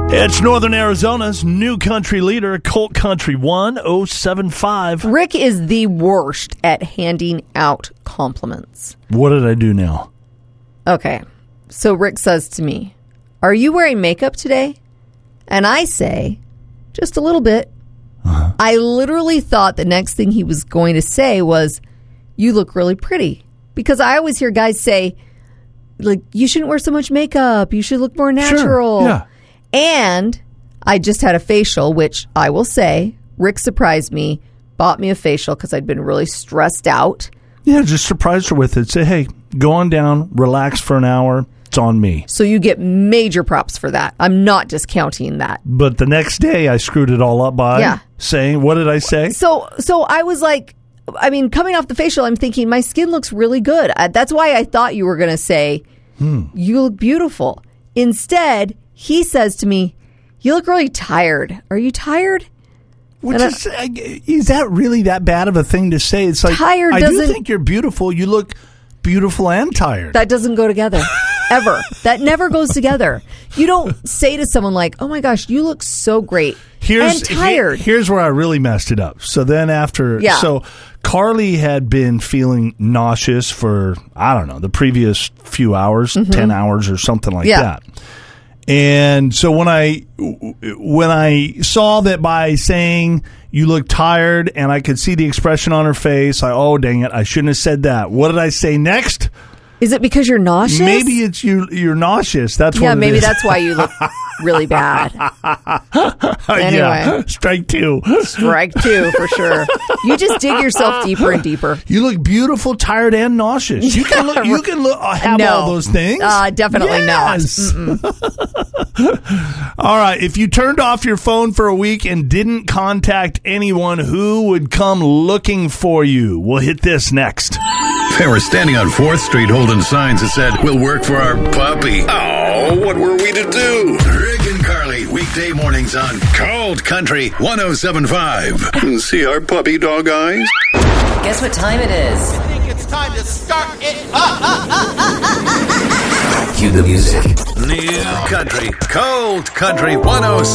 It's Northern Arizona's new country leader, Colt Country 1075. Rick is the worst at handing out compliments. What did I do now? Okay, so Rick says to me, "Are you wearing makeup today?" And I say, "Just a little bit." Uh-huh. I literally thought the next thing he was going to say was, "You look really pretty." Because I always hear guys say, like, you shouldn't wear so much makeup. You should look more natural. Sure, yeah. And I just had a facial, which I will say, Rick surprised me, bought me a facial because I'd been really stressed out. Yeah, just surprised her with it. Say, hey, go on down, relax for an hour. It's on me. So you get major props for that. I'm not discounting that. But the next day, I screwed it all up by saying, what did I say? So I was like, I mean, coming off the facial, I'm thinking my skin looks really good. That's why I thought you were going to say, you look beautiful. Instead, he says to me, "You look really tired. Are you tired?" Which is that really that bad of a thing to say? It's like, tired I do think you're beautiful. You look beautiful and tired. That doesn't go together. Ever. That never goes together. You don't say to someone like, "Oh my gosh, you look so great and tired." Here's where I really messed it up. So then so Carly had been feeling nauseous for, I don't know, the previous few hours, 10 hours or something like that. And so when I saw that by saying you look tired and I could see the expression on her face, oh, dang it, I shouldn't have said that. What did I say next? Is it because you're nauseous? Maybe it's you're nauseous. That's what it maybe is. That's why you look really bad. Anyway. Yeah. Strike two. Strike two for sure. You just dig yourself deeper and deeper. You look beautiful, tired, and nauseous. You can have all those things. Definitely not. All right. If you turned off your phone for a week and didn't contact anyone, who would come looking for you? We'll hit this next. They were standing on 4th Street holding signs that said, "We'll work for our puppy." Oh, what were we to do? Rick and Carly, weekday mornings on Colt Country 1075. See our puppy dog eyes? Guess what time it is? I think it's time to start it up. Cue the music. New Country, Colt Country 1075.